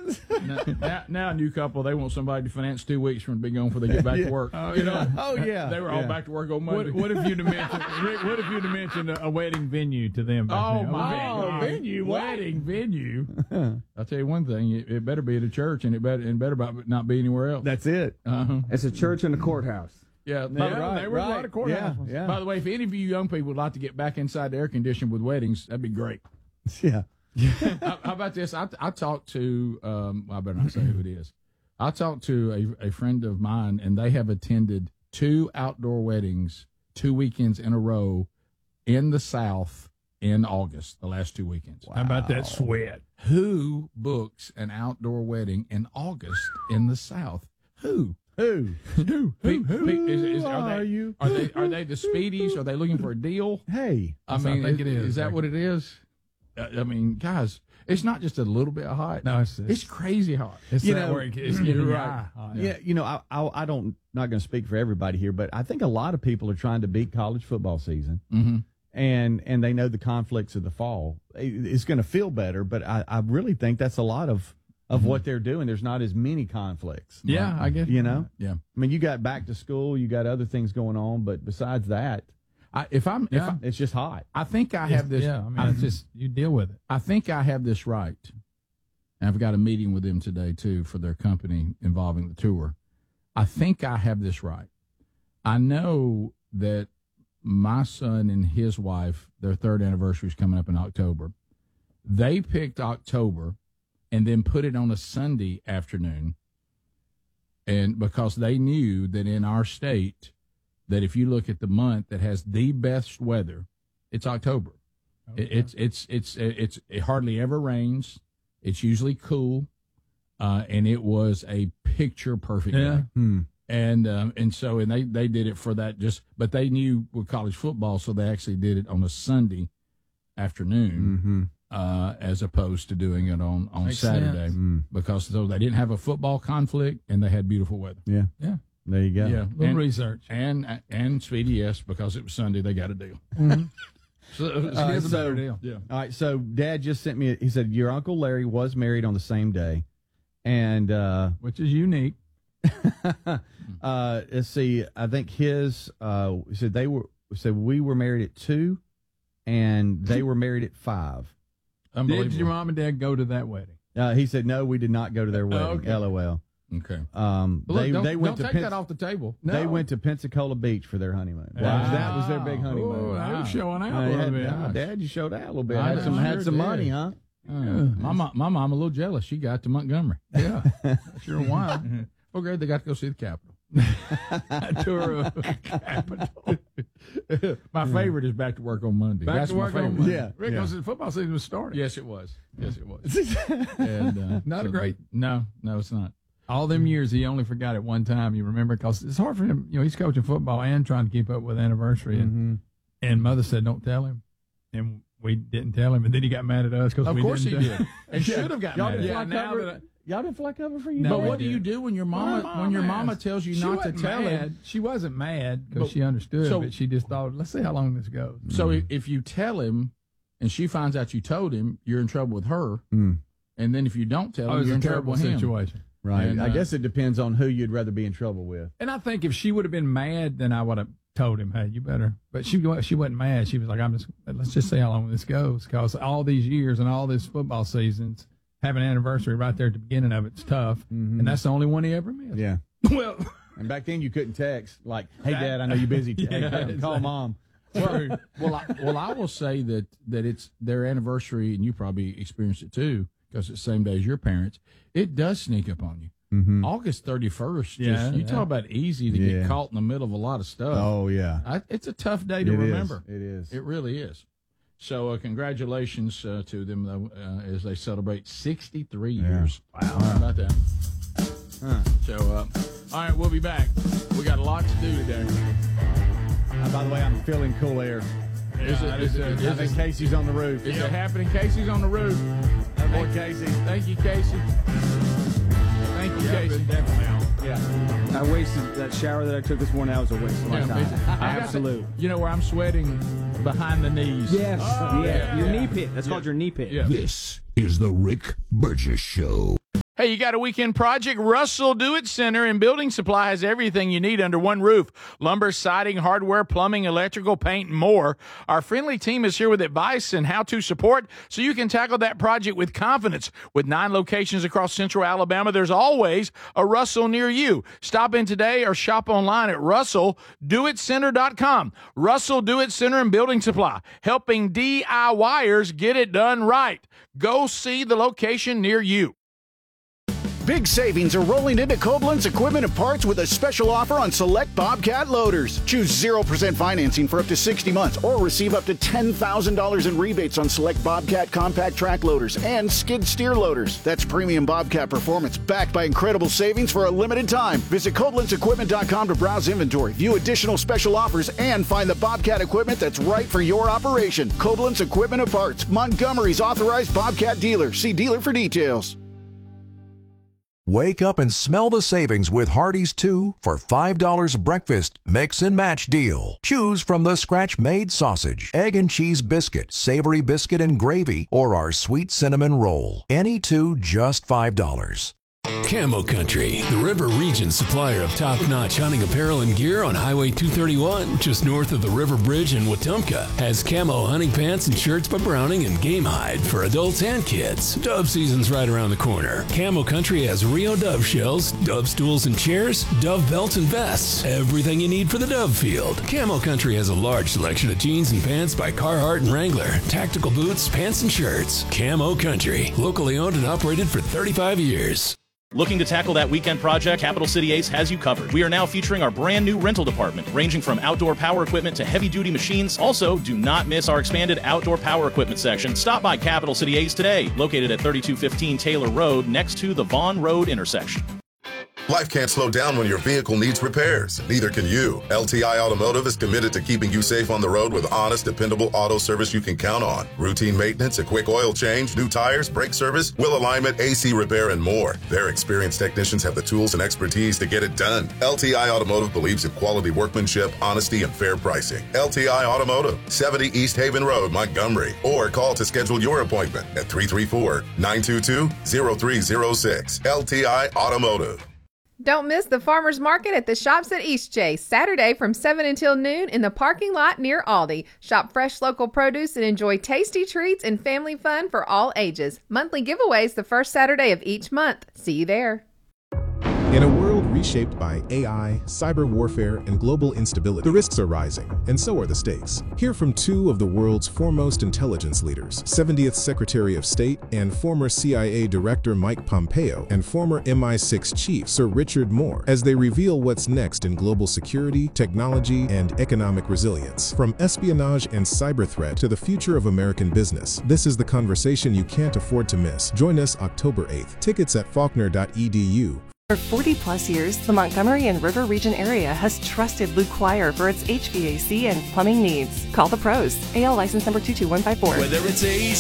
Now a new couple, they want somebody to finance 2 weeks from being gone before they get back to work. You know? Oh yeah. They were all back to work on Monday. What if you'd have mentioned, Rick? What if you'd have mentioned a wedding venue to them? Oh my venue, wedding venue. I'll tell you one thing: it better be at a church, and it better not be anywhere else. That's it. It's a church and a courthouse. Yeah, there was a lot of courthouses. Yeah. By the way, if any of you young people would like to get back inside the air conditioning with weddings, that'd be great. Yeah. How about this? I talked to, I better not say who it is. I talked to a friend of mine, and they have attended 2 outdoor weddings 2 weekends in a row in the South in August, the last 2 weekends. Wow. How about that sweat? Who books an outdoor wedding in August in the South? Who? Who are you? Are they the Speedies? Are they looking for a deal? Hey, I think it is. Is that what it is? I mean, guys, it's not just a little bit hot. No, it's crazy hot. It's you that know, where it's getting right. hot. Yeah, you know, I don't not going to speak for everybody here, but I think a lot of people are trying to beat college football season, and they know the conflicts of the fall. It's going to feel better, but I really think that's a lot of what they're doing. There's not as many conflicts. Yeah, I guess. You know? Yeah. I mean, you got back to school, you got other things going on, but besides that, it's just hot. I think I have this. Yeah, I mean, it's just, you deal with it. I think I have this right. And I've got a meeting with them today, too, for their company involving the tour. I think I have this right. I know that my son and his wife, their 3rd anniversary is coming up in October. They picked October and then put it on a Sunday afternoon, and because they knew that in our state, that if you look at the month that has the best weather, it's October. Okay. It hardly ever rains. It's usually cool, and it was a picture perfect day. And they did it for that but they knew with college football, so they actually did it on a Sunday afternoon. As opposed to doing it on Saturday, because they didn't have a football conflict and they had beautiful weather. Yeah. There you go. Yeah, little research and Speedy, yes, because it was Sunday, they got a deal. So it's a better deal. Yeah. All right. So Dad just sent me. He said your Uncle Larry was married on the same day, and which is unique. Let's see. I think his. He said we were married at 2, and they were married at 5. Did your mom and dad go to that wedding? He said no, we did not go to their wedding. Okay. LOL. Okay. They went to take that off the table. No. They went to Pensacola Beach for their honeymoon. Wow. That was their big honeymoon. They were showing out a little bit. Dad, you showed out a little bit. I Had some did. money, huh? My mom a little jealous. She got to Montgomery. Yeah, sure. Why? Well, great, they got to go see the Capitol. Tour of Capitol. My favorite is back to work on Monday. Back That's to work my on favorite. Monday. Yeah. Because the football season was starting. Yes, it was. And Not a great. No, it's not. All them years, he only forgot it one time. You remember, because it's hard for him. You know, he's coaching football and trying to keep up with anniversary. And Mother said, "Don't tell him," and we didn't tell him. And then he got mad at us because we didn't. Of course he did. And should have got mad. Y'all didn't fly cover for you. No, But we what do you didn't. do when your mama tells you not to tell him? She wasn't mad because But- she understood, so- but she just thought, let's see how long this goes. So if you tell him, and she finds out you told him, you're in trouble with her. And then if you don't tell It him, was you're a in trouble terrible with him. situation. Right. And, I guess it depends on who you'd rather be in trouble with. And I think if she would have been mad, then I would have told him, "Hey, you better." But she wasn't mad. She was like, let's just see how long this goes, because all these years and all these football seasons, having an anniversary right there at the beginning of it's tough, and that's the only one he ever missed. Yeah. Well, And back then you couldn't text like, "Hey, Dad, I know you're busy. Hey, call Mom." Well, I will say that it's their anniversary, and you probably experienced it too, because it's the same day as your parents. It does sneak up on you. August 31st. You talk about easy to get caught in the middle of a lot of stuff. Oh yeah, It's a tough day to remember. It is. It really is. So congratulations to them though, as they celebrate 63 years. Wow, how about that? So all right, we'll be back. We got a lot to do today. By the way, I'm feeling cool air. I think Casey's on the roof. Is it happening? Casey's on the roof. Boy, Casey. Thank you, Casey. Thank you, Casey. definitely on. Yeah. I wasted that shower that I took this morning. That was a waste of my time. Absolute. You know where I'm sweating behind the knees. Yes. Oh, yeah. yeah. Your knee pit. That's called your knee pit. Yeah. This is the Rick Burgess Show. Hey, you got a weekend project? Russell Do-It Center and Building Supply has everything you need under one roof. Lumber, siding, hardware, plumbing, electrical, paint, and more. Our friendly team is here with advice and how-to support so you can tackle that project with confidence. With 9 locations across central Alabama, there's always a Russell near you. Stop in today or shop online at russelldoitcenter.com. Russell Do-It Center and Building Supply, helping DIYers get it done right. Go see the location near you. Big savings are rolling into Koblenz Equipment and Parts with a special offer on select Bobcat loaders. Choose 0% financing for up to 60 months or receive up to $10,000 in rebates on select Bobcat compact track loaders and skid steer loaders. That's premium Bobcat performance backed by incredible savings for a limited time. Visit KoblenzEquipment.com to browse inventory, view additional special offers, and find the Bobcat equipment that's right for your operation. Koblenz Equipment and Parts, Montgomery's authorized Bobcat dealer. See dealer for details. Wake up and smell the savings with Hardee's 2 for $5 breakfast mix and match deal. Choose from the scratch-made sausage, egg and cheese biscuit, savory biscuit and gravy, or our sweet cinnamon roll. Any 2 just $5. Camo Country, the River Region supplier of top-notch hunting apparel and gear on Highway 231, just north of the River Bridge in Wetumpka, has camo hunting pants and shirts by Browning and Game Hide for adults and kids. Dove season's right around the corner. Camo Country has Rio Dove shells, Dove stools and chairs, Dove belts and vests, everything you need for the Dove field. Camo Country has a large selection of jeans and pants by Carhartt and Wrangler, tactical boots, pants and shirts. Camo Country, locally owned and operated for 35 years. Looking to tackle that weekend project? Capital City Ace has you covered. We are now featuring our brand new rental department, ranging from outdoor power equipment to heavy-duty machines. Also, do not miss our expanded outdoor power equipment section. Stop by Capital City Ace today, located at 3215 Taylor Road, next to the Vaughn Road intersection. Life can't slow down when your vehicle needs repairs. Neither can you. LTI Automotive is committed to keeping you safe on the road with honest, dependable auto service you can count on. Routine maintenance, a quick oil change, new tires, brake service, wheel alignment, AC repair, and more. Their experienced technicians have the tools and expertise to get it done. LTI Automotive believes in quality workmanship, honesty, and fair pricing. LTI Automotive, 70 East Haven Road, Montgomery. Or call to schedule your appointment at 334-922-0306. LTI Automotive. Don't miss the Farmers Market at the Shops at Eastchase, Saturday from 7 until noon in the parking lot near Aldi. Shop fresh local produce and enjoy tasty treats and family fun for all ages. Monthly giveaways the first Saturday of each month. See you there. In a world reshaped by AI, cyber warfare, and global instability, the risks are rising, and so are the stakes. Hear from 2 of the world's foremost intelligence leaders, 70th Secretary of State and former CIA Director Mike Pompeo and former MI6 Chief Sir Richard Moore, as they reveal what's next in global security, technology, and economic resilience. From espionage and cyber threat to the future of American business, this is the conversation you can't afford to miss. Join us October 8th. Tickets at faulkner.edu. For 40-plus years, the Montgomery and River Region area has trusted Luke Quire for its HVAC and plumbing needs. Call the pros. AL license number 22154. Whether it's AC